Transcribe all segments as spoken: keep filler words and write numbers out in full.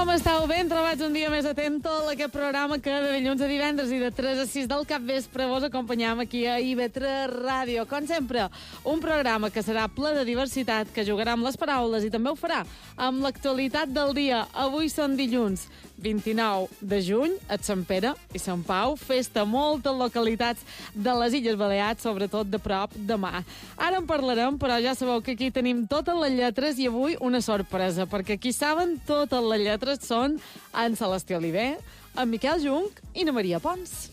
Com estàu? Ben trobats un dia més atent a aquest programa que de dilluns a divendres i de tres a sis del capvespre vos acompanyam aquí a I V tres Ràdio. Com sempre, un programa que serà ple de diversitat, que jugarà amb les paraules i també ho farà amb l'actualitat del dia. Avui són dilluns vint-i-nou de juny, a Sant Pere i Sant Pau, festa a moltes localitats de les Illes Balears, sobretot de prop demà. Ara en parlarem, però ja sabeu que aquí tenim totes les lletres i avui una sorpresa, perquè qui saben totes les lletres són en Celestí Oliver, en Miquel Junc i na Maria Pons.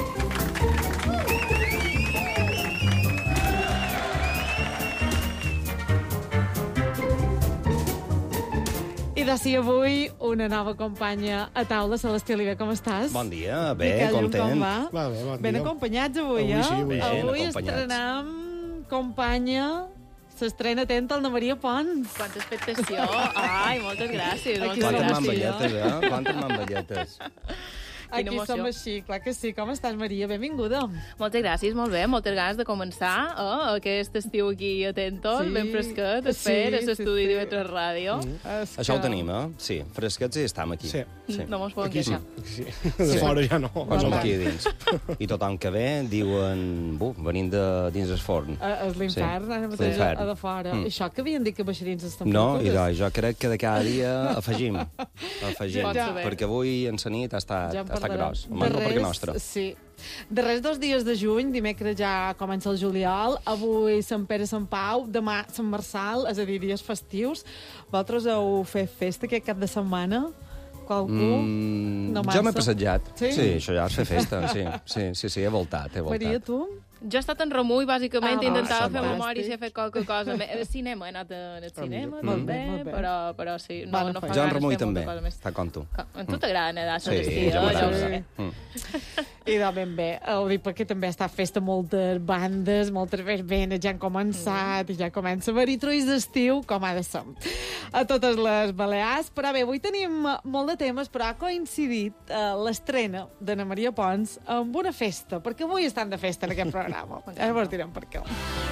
I d'ací avui una nova companya a taula. Celestí Oliver, com estàs? Bon dia, bé, Miquel Junc, content. com va? Va bé, bon Ben dia. acompanyats avui, Avui eh? sí, avui sí. Avui Ben acompanyats. estrenem companya. S'estrena atent al na Maria Pons. Quanta expectació. Ai, moltes gràcies. Aquí Moltes som Quantes gràcies. mamballetes, eh? Quantes mamballetes. Aquí emoció. som així, clar que sí. Com estàs, Maria? Benvinguda. Moltes gràcies, molt bé. Moltes ganes de començar eh? aquest estiu aquí atentos, Sí. ben fresquet, Sí, espera, a sí, l'estudi sí. d'I V tres Ràdio. És Això que- ho tenim, eh? Sí, fresquets i estem aquí. Sí. No mos podem Aquí sí. queixar. Aquí sí. De fora ja no. Quan som Va, aquí dins. I tothom que ve diuen, buf, venim de dins el forn. Eh, És l'infern, Sí, ara mateix l'infern. a de fora. Mm. I això que havien dit que baixarien les No, temperatures. idò, jo crec que de cada dia afegim. Afegim. Pot saber. Perquè avui en la nit ha estat, Ja en ha estat parlarem. gros. De Almenys no perquè res, nostra. Sí. De res dos dies de juny, dimecres ja comença el juliol, avui Sant Pere, Sant Pau, demà Sant Marçal, és a dir, dies festius. Vosaltres heu fet festa aquest cap de setmana? Qualcú? Mm, No jo massa. m'he passejat. Sí? Sí, això ja és fer festa. Sí, sí, sí, sí, he voltat, he voltat. Maria, tu? Jo he estat en remull, bàsicament, Ah, intentava va, fer fantàstic. memòria si he fet qualque cosa. Al cinema, he anat al cinema, Molt bé, també, molt bé. però, però sí, no, Bona no fa feina. Jo en ganes remull fer també, molta cosa més. està com tu. A tu t'agrada nedar a Sí, l'estiu, jo ja ho m'agrada. sé. Mm. I de ben bé, ho dic perquè també està festa moltes bandes, moltes verbenes ja han començat, i ja comença a haver-hi trulls d'estiu, com ha de ser. A totes les Balears, però bé, avui tenim molt de temes, però ha coincidit eh, l'estrena de na Maria Pons amb una festa, perquè avui estan de festa en aquest programa. Ara vos direm per què.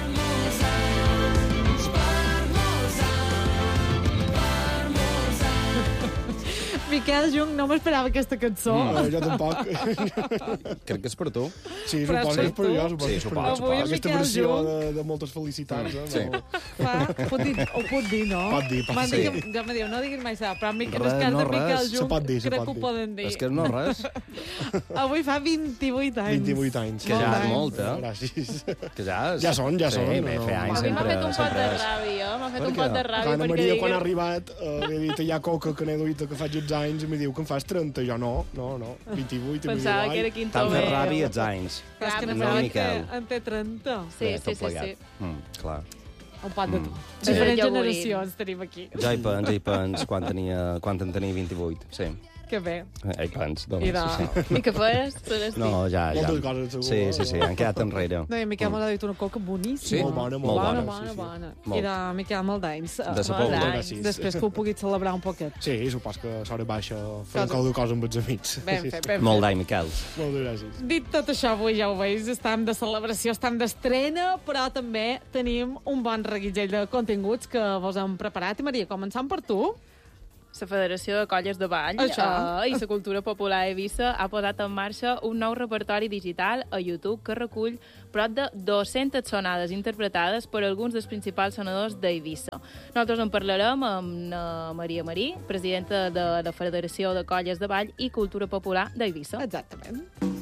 Miquel Junc, no m'esperava aquesta cançó. Eh, jo tampoc. Crec que és per tu. Sí, Però suposo que és per tu? jo. Suposo Sí, que és per suposo, jo. suposo. Aquesta Avui versió Miquel de, de moltes felicitats. Eh? Sí. No. Clar, pot dir, ho pot dir, no? Pot dir, pot M'han dir. dit que- Ja me diu, no diguis mai ça, però en, mi- en Res, el cas no de Miquel res. Se Junc pot dir, se crec pot que ho dir. poden dir. És que no res, Avui fa vint-i-vuit anys. vint-i-vuit anys. que ja Molt és bé. molt, eh? Gràcies. Que ja és... Ja són, ja sí, són, bé, no, fer no. anys A mi m'ha sempre, fet un pot sempre de és. ràbia, m'ha fet Per un què? pot de ràbia L'Anna perquè Maria, digui... quan ha arribat, eh, li he dit, hi ha coca que n'he duit que faig els anys, i em diu que em fas trenta. Jo no, no, no, vint-i-vuit. i em Pensava diu, que era ai, quinto T'han fet B. ràbia els anys. Però és que Clar, no no, saben que Miquel. en té trenta. Sí, Bé, sí, tot sí, plegat. sí. Mm, clar. Un pot de tu. Sí. Diferents Ja ho veurem. generacions tenim aquí. Ja hi pens, ja hi pens, quan, tenia, quan en tenia vint-i-vuit, sí. Que bé. Ja hi pens, doncs, I de... sí. I què fes? Celestí? No, ja, ja. Moltes coses, segur. Sí, sí, sí, han quedat enrere. No, i en Miquel m'ha dit una coca boníssima. Sí? Molt bona, molt Molt bona. bona. Bona, sí, sí. bona. Molt. I de Miquel, molt d'anys. De sa Molt pobla. d'anys. Gràcies. Després que ho puguis celebrar un poquet. Sí, supos que s'hora baixa fer Cosa. qualque cosa amb els amics. Ben Sí, fet, sí. ben Molt fet. d'any, Miquel. Moltes gràcies. Dit tot això, avui ja ho veus, estem de celebració, estem d'estrena, però també tenim un bon reguitzell de continguts que vos hem preparat. I Maria, començant per tu. La Federació de Colles de Ball Això. eh, i la Cultura Popular a Eivissa ha posat en marxa un nou repertori digital a YouTube que recull prop de dues-centes sonades interpretades per alguns dels principals sonadors d'Eivissa. Nosaltres en parlarem amb na Maria Marí, presidenta de la Federació de Colles de Ball i Cultura Popular d'Eivissa. Exactament.